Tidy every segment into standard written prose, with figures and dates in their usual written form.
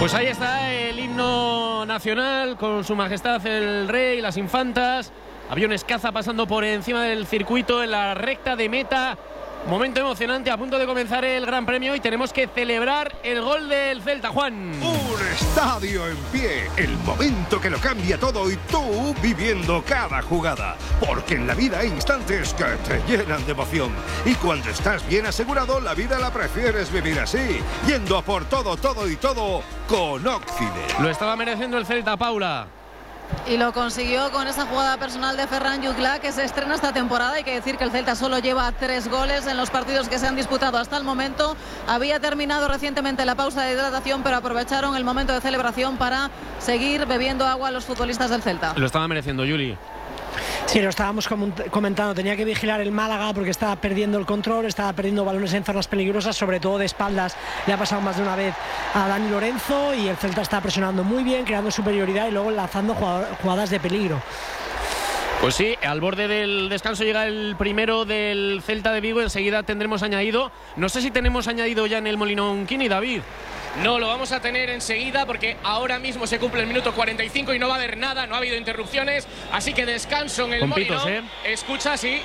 Pues ahí está el himno nacional con su majestad el rey, las infantas, aviones caza pasando por encima del circuito en la recta de meta. Momento emocionante, a punto de comenzar el Gran Premio y tenemos que celebrar el gol del Celta, Juan. Un estadio en pie, el momento que lo cambia todo y tú viviendo cada jugada. Porque en la vida hay instantes que te llenan de emoción. Y cuando estás bien asegurado, la vida la prefieres vivir así, yendo a por todo, todo y todo con Occident. Lo estaba mereciendo el Celta, Paula. Y lo consiguió con esa jugada personal de Ferran Jutgla, que se estrena esta temporada. Hay que decir que el Celta solo lleva 3 goles en los partidos que se han disputado hasta el momento. Había terminado recientemente la pausa de hidratación, pero aprovecharon el momento de celebración para seguir bebiendo agua los futbolistas del Celta. Lo estaba mereciendo, Juli. Sí, lo estábamos comentando, tenía que vigilar el Málaga porque estaba perdiendo el control, estaba perdiendo balones en zonas peligrosas, sobre todo de espaldas. Le ha pasado más de una vez a Dani Lorenzo y el Celta está presionando muy bien, creando superioridad y luego lanzando jugadas de peligro. Pues sí, al borde del descanso llega el primero del Celta de Vigo, enseguida tendremos añadido. No sé si tenemos añadido ya en el Molinón Quini, David. No, lo vamos a tener enseguida porque ahora mismo se cumple el minuto 45 y no va a haber nada, no ha habido interrupciones, así que descanso en el Molinón. Escucha, sí,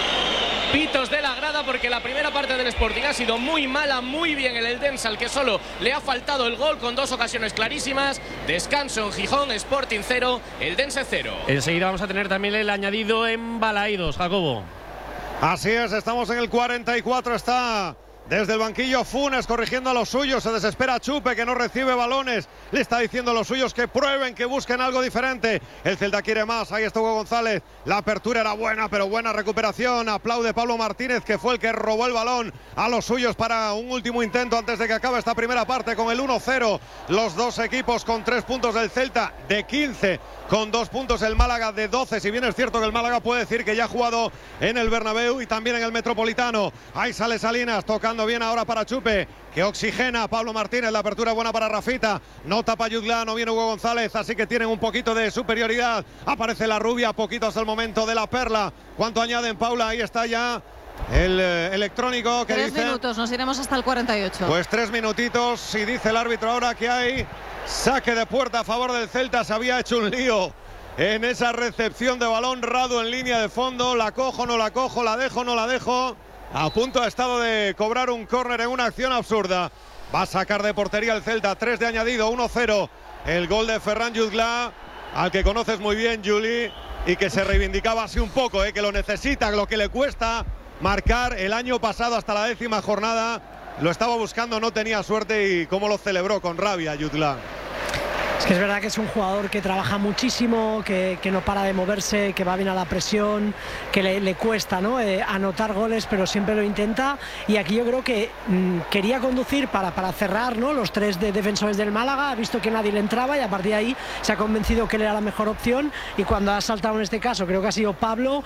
pitos de la grada porque la primera parte del Sporting ha sido muy mala, muy bien el Eldense, al que solo le ha faltado el gol con 2 ocasiones clarísimas. Descanso en Gijón, Sporting 0, Eldense 0. Enseguida vamos a tener también el añadido en Balaídos, Jacobo. Así es, estamos en el 44, está desde el banquillo Funes corrigiendo a los suyos, se desespera Chupe que no recibe balones, le está diciendo a los suyos que prueben, que busquen algo diferente. El Celta quiere más, ahí está Hugo González, la apertura era buena, pero buena recuperación, aplaude Pablo Martínez que fue el que robó el balón a los suyos para un último intento antes de que acabe esta primera parte con el 1-0. Los dos equipos con 3 puntos del Celta de 15, con 2 puntos el Málaga de 12, si bien es cierto que el Málaga puede decir que ya ha jugado en el Bernabéu y también en el Metropolitano. Ahí sale Salinas, tocando bien ahora para Chupe, que oxigena a Pablo Martínez, la apertura buena para Rafita, no tapa Jutgla, no viene Hugo González, así que tienen un poquito de superioridad. Aparece la rubia, poquito hasta el momento de la perla. ¿Cuánto añaden, Paula? Ahí está ya el electrónico que 3 dice... minutos, nos iremos hasta el 48. Pues 3 minutitos, y dice el árbitro ahora que hay saque de puerta a favor del Celta. Se había hecho un lío en esa recepción de balón. Radu en línea de fondo, la cojo, no la cojo, la dejo, no la dejo. A punto ha estado de cobrar un córner en una acción absurda. Va a sacar de portería el Celta, 3 de añadido, 1-0. El gol de Ferran Jutgla, al que conoces muy bien, Juli, y que se reivindicaba así un poco, que lo necesita, lo que le cuesta marcar. El año pasado hasta la 10ª jornada lo estaba buscando, no tenía suerte, y cómo lo celebró con rabia Jutgla. Es que es verdad que es un jugador que trabaja muchísimo, que no para de moverse, que va bien a la presión, que le cuesta, ¿no? Anotar goles, pero siempre lo intenta. Y aquí yo creo que quería conducir para cerrar, ¿no? Los 3 defensores del Málaga, ha visto que nadie le entraba y a partir de ahí se ha convencido que él era la mejor opción. Y cuando ha saltado en este caso, creo que ha sido Pablo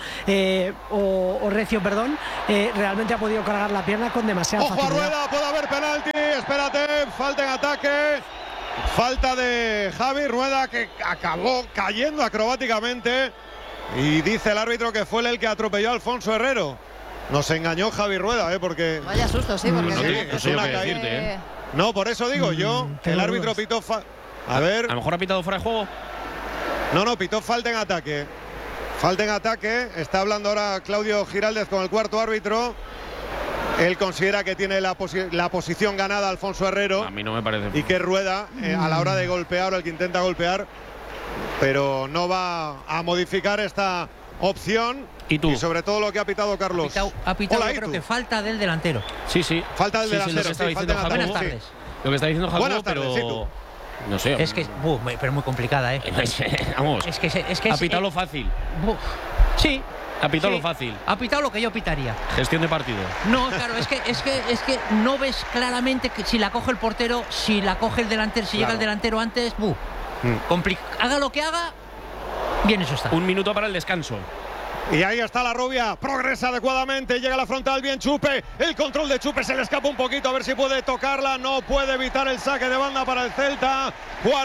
o Recio, perdón, realmente ha podido cargar la pierna con demasiada facilidad. ¡Ojo a Rueda! Puede haber penalti, espérate, falta en ataque. Falta de Javi Rueda, que acabó cayendo acrobáticamente, y dice el árbitro que fue el que atropelló a Alfonso Herrero. Nos engañó Javi Rueda, porque... Vaya susto, sí, porque... es una caída. No, por eso digo yo, el árbitro pitó... A ver... A lo mejor ha pitado fuera de juego. No, pitó falta en ataque. Falta en ataque, está hablando ahora Claudio Giraldez con el cuarto árbitro. Él considera que tiene la posición ganada Alfonso Herrero. A mí no me parece. Y que Rueda, a la hora de golpear, o el que intenta golpear, pero no va a modificar esta opción. ¿Y tú? Y sobre todo lo que ha pitado Carlos. Ha pitado, yo creo que falta del delantero. Sí. Falta del delantero. Buenas tardes. Lo que está diciendo Jacobo, buenas tardes, pero... sí, tú. No sé. Es que... pero muy complicada, Vamos. Es que ha pitado lo fácil. Sí. Ha pitado lo fácil. Ha pitado lo que yo pitaría. Gestión de partido. No, claro, es que no ves claramente que si la coge el portero, si la coge el delantero, si llega el delantero antes, haga lo que haga, bien eso está. 1 minuto para el descanso. Y ahí está la rubia, progresa adecuadamente, llega a la frontal, bien Chupe, el control de Chupe, se le escapa un poquito, a ver si puede tocarla, no puede evitar el saque de banda para el Celta.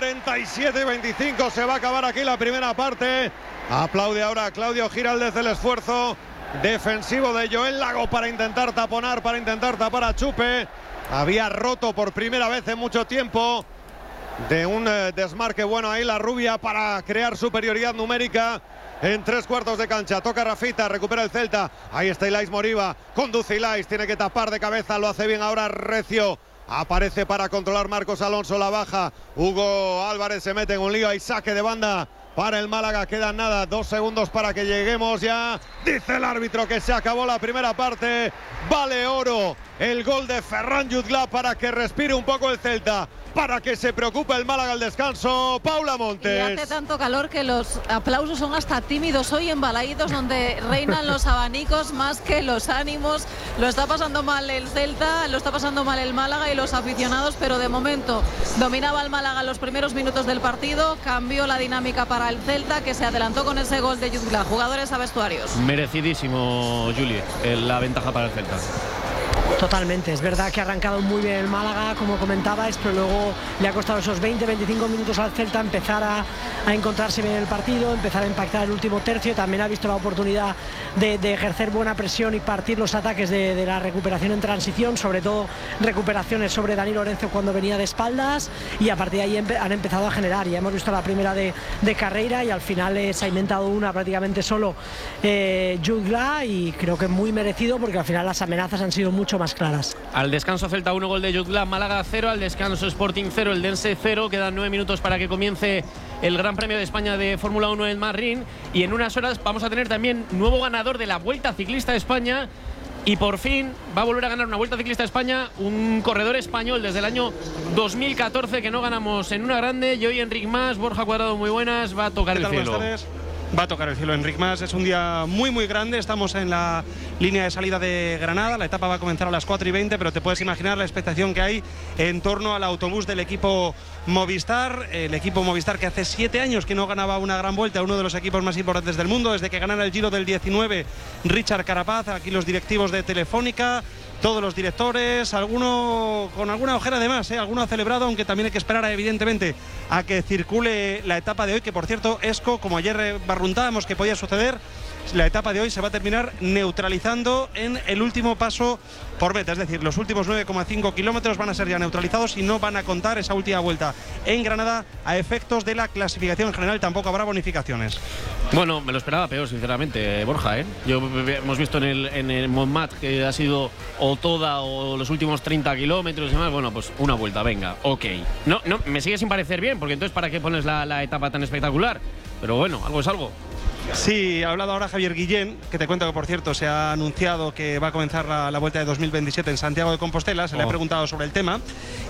47-25, se va a acabar aquí la primera parte. Aplaude ahora Claudio Giraldez el esfuerzo defensivo de Joel Lago para intentar tapar a Chupe. Había roto por primera vez en mucho tiempo de un desmarque bueno ahí la rubia para crear superioridad numérica en 3/4 de cancha. Toca Rafita, recupera el Celta. Ahí está Ilais Moriba, conduce Ilais, tiene que tapar de cabeza, lo hace bien ahora Recio. Aparece para controlar Marcos Alonso, la baja. Hugo Álvarez se mete en un lío, hay saque de banda para el Málaga. Quedan nada, 2 segundos para que lleguemos ya. Dice el árbitro que se acabó la primera parte. Vale oro el gol de Ferran Jutgla para que respire un poco el Celta, para que se preocupe el Málaga al descanso. Paula Montes. Y hace tanto calor que los aplausos son hasta tímidos hoy en Balaídos, donde reinan los abanicos más que los ánimos. Lo está pasando mal el Celta, lo está pasando mal el Málaga y los aficionados, pero de momento dominaba el Málaga los primeros minutos del partido, cambió la dinámica para el Celta, que se adelantó con ese gol de Jutgla. Jugadores a vestuarios. Merecidísimo, Juli, la ventaja para el Celta. Totalmente, es verdad que ha arrancado muy bien el Málaga, como comentabais, pero luego le ha costado esos 20-25 minutos al Celta empezar a encontrarse bien en el partido, empezar a impactar el último tercio. También ha visto la oportunidad de ejercer buena presión y partir los ataques de la recuperación en transición, sobre todo recuperaciones sobre Dani Lorenzo cuando venía de espaldas, y a partir de ahí han empezado a generar. Ya hemos visto la primera de Carreira y al final se ha inventado una prácticamente solo Jutgla, y creo que muy merecido porque al final las amenazas han sido mucho más claras. Al descanso Celta 1, gol de Jutgla, Málaga 0, al descanso Sporting 0, el Dense 0, quedan 9 minutos para que comience el Gran Premio de España de Fórmula 1 en Madrid, y en unas horas vamos a tener también nuevo ganador de la Vuelta Ciclista de España, y por fin va a volver a ganar una Vuelta Ciclista de España un corredor español desde el año 2014 que no ganamos en una grande, y hoy Enric Mas. Borja Cuadrado, muy buenas, va a tocar el cielo. Va a tocar el cielo Enric Mas, es un día muy muy grande, estamos en la línea de salida de Granada, la etapa va a comenzar a las 4:20, pero te puedes imaginar la expectación que hay en torno al autobús del equipo Movistar, el equipo Movistar que hace 7 años que no ganaba una gran vuelta, uno de los equipos más importantes del mundo, desde que ganara el Giro del 19 Richard Carapaz, aquí los directivos de Telefónica, todos los directores, alguno con alguna ojera de más, alguno ha celebrado, aunque también hay que esperar evidentemente a que circule la etapa de hoy, que por cierto, Esco, como ayer barruntábamos que podía suceder, la etapa de hoy se va a terminar neutralizando en el último paso por meta, es decir, los últimos 9,5 kilómetros van a ser ya neutralizados y no van a contar esa última vuelta en Granada a efectos de la clasificación general, tampoco habrá bonificaciones. Bueno, me lo esperaba peor, sinceramente, Borja, hemos visto en el Montmat que ha sido o toda o los últimos 30 kilómetros y demás. Bueno, pues una vuelta, venga, ok. No, me sigue sin parecer bien, porque entonces ¿para qué pones la etapa tan espectacular? Pero bueno, algo es algo. Sí, ha hablado ahora Javier Guillén, que te cuento que por cierto se ha anunciado que va a comenzar la vuelta de 2027 en Santiago de Compostela. Se le ha preguntado sobre el tema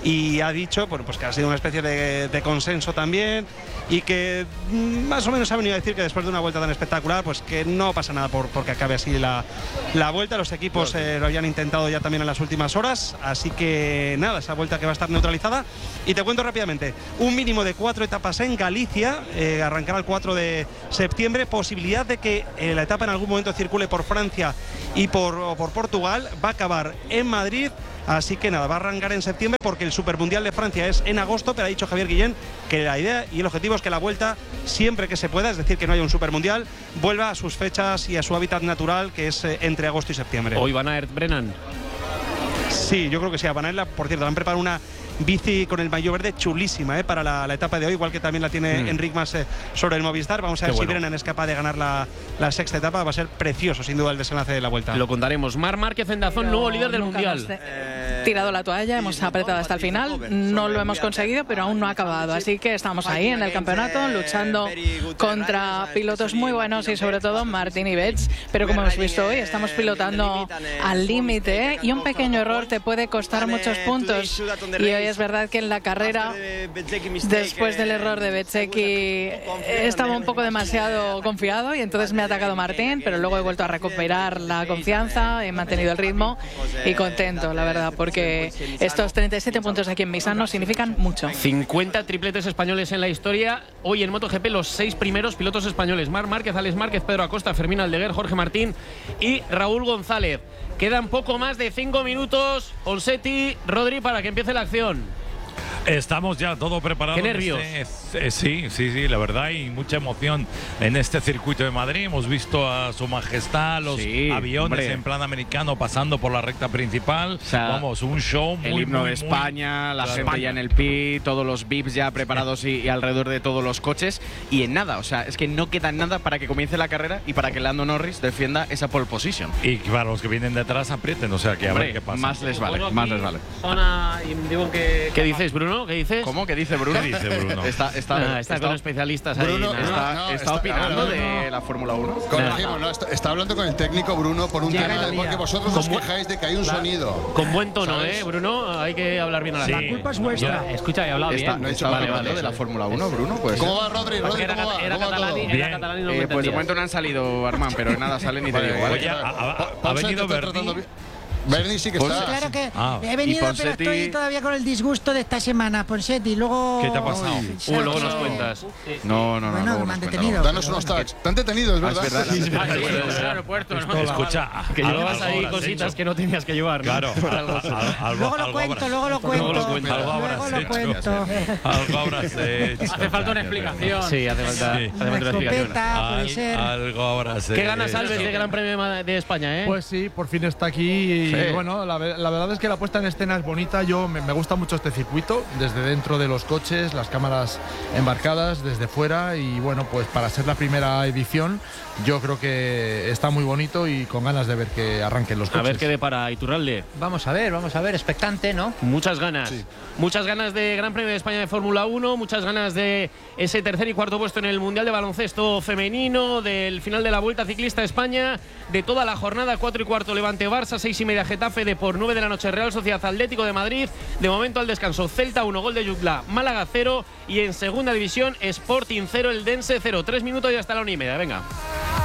y ha dicho pues que ha sido una especie de consenso también, y que más o menos ha venido a decir que después de una vuelta tan espectacular pues que no pasa nada porque acabe así la vuelta. Los equipos lo habían intentado ya también en las últimas horas, así que nada, esa vuelta que va a estar neutralizada. Y te cuento rápidamente, un mínimo de 4 etapas en Galicia, arrancará el 4 de septiembre, posibilidad de que la etapa en algún momento circule por Francia y por Portugal, va a acabar en Madrid, así que nada, va a arrancar en septiembre porque el Supermundial de Francia es en agosto, pero ha dicho Javier Guillén que la idea y el objetivo es que la vuelta, siempre que se pueda, es decir, que no haya un Supermundial, vuelva a sus fechas y a su hábitat natural, que es entre agosto y septiembre. ¿Hoy van a Aert Brennan? Sí, yo creo que sí, a Van Aert, por cierto, han preparado una bici con el maillot verde chulísima para la etapa de hoy, igual que también la tiene Enric Mas sobre el Movistar. Vamos a ver si Brennan es capaz de ganar la sexta etapa. Va a ser precioso, sin duda, el desenlace de la vuelta. Lo contaremos. Marc Márquez en Dazón, nuevo líder del Mundial. Tirado la toalla, hemos apretado hasta el final, no lo hemos conseguido, pero aún no ha acabado, así que estamos ahí en el campeonato luchando contra pilotos muy buenos y sobre todo Martín Ibets, pero como hemos visto hoy estamos pilotando al límite y un pequeño error te puede costar muchos puntos, y hoy es verdad que en la carrera, después del error de Bezzecchi, estaba un poco demasiado confiado y entonces me ha atacado Martín, pero luego he vuelto a recuperar la confianza, he mantenido el ritmo y contento, la verdad, porque estos 37 puntos aquí en Misano significan mucho. 50 tripletes españoles en la historia. Hoy en MotoGP los 6 primeros pilotos españoles: Marc Márquez, Alex Márquez, Pedro Acosta, Fermín Aldeguer, Jorge Martín y Raúl González. Quedan poco más de 5 minutos, Olsetti, Rodri, para que empiece la acción. Estamos ya todo preparado. Qué nervios. Sí, la verdad, y mucha emoción en este circuito de Madrid. Hemos visto a Su Majestad, los aviones en plan americano pasando por la recta principal. O sea, vamos, un show muy, el himno muy, de España, la gente España. ya en el pit, todos los VIPs ya preparados y alrededor de todos los coches. Y en nada, o sea, es que no queda nada para que comience la carrera y para que Lando Norris defienda esa pole position. Y para los que vienen detrás aprieten, o sea, que a ver qué pasa. Más les vale, más les vale. ¿Qué dices, Bruno? ¿Qué dices? ¿Cómo? ¿Qué dice Bruno? ¿Qué dice Bruno? Está con especialistas Bruno, ahí. ¿Está opinando de la Fórmula 1? Corregimos, no, está hablando con el técnico Bruno por un tema de porque vosotros os quejáis de que hay un sonido. Con buen tono, ¿sabes? Bruno. Hay que hablar bien a la La culpa es vuestra. Escucha, he hablado bien. No he dicho vale, de la Fórmula 1, Bruno. Pues, ¿Cómo va, Rodri? ¿Cómo va? Era ¿Cómo va catalán todo? y catalán y no me pues de entendías. momento no han salido, Armand, pero nada salen y te digo, ¿vale? Oye, ha venido Bernie. Bernie sí que está. Claro que Ah. he venido, Y pero Ponseti- estoy todavía con el disgusto de esta semana, Ponseti. Luego. ¿Qué te ha pasado? Luego nos cuentas. No. Bueno, luego me han nos cuenta, detenido. Danos unos tags. Te han detenido, es verdad. es verdad. el aeropuerto, ¿no? Escucha, Que algo llevas ahí habrás cositas hecho. que no tenías que llevar, ¿no? Claro, Luego lo cuento, luego lo cuento. Algo habrás Luego lo hecho. cuento. Algo habrás hecho. Hace falta una explicación. Sí, hace falta, Sí. hace falta Una una explicación. escopeta, puede ser. Algo habrás hecho. ¿Qué ganas, Alves, de Gran Premio de España, eh? Pues sí, por fin está aquí y Sí. bueno, la verdad es que la puesta en escena es bonita. Yo me gusta mucho este circuito, desde dentro de los coches, las cámaras embarcadas, desde fuera y bueno, pues para ser la primera edición yo creo que está muy bonito y con ganas de ver que arranquen los A coches. ver qué depara Iturralde. Vamos a ver, expectante, ¿no? Muchas ganas. Muchas ganas de Gran Premio de España de Fórmula 1, muchas ganas de ese tercer y cuarto puesto en el Mundial de Baloncesto Femenino, del final de la Vuelta Ciclista a España, de toda la jornada, 4 y cuarto Levante Barça, 6 y media Getafe, de por 9 de la noche Real Sociedad Atlético de Madrid, de momento al descanso Celta 1, gol de Jutla, Málaga 0 y en segunda división Sporting 0, el Dense 0. 3 minutos y hasta la 1:30, venga.